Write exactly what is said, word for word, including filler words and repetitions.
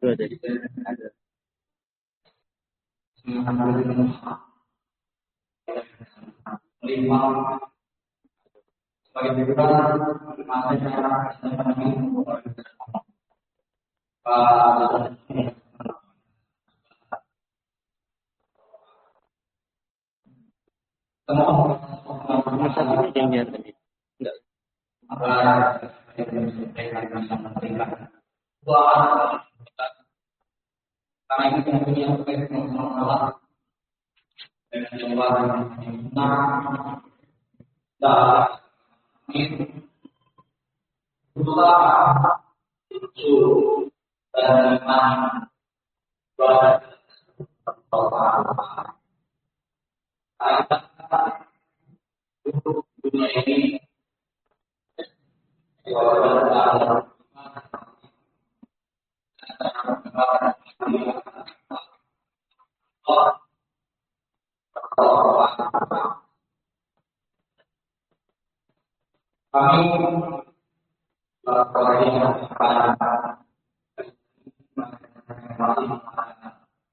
ada. Lima sebagai berikut masa cara Masa ini yang dia tadi. Enggak. Karena itu tentunya Allah dan Allah nah dan itu itulah itu dan iman kepada Allah. Untuk dunia ini Allah kami berkorban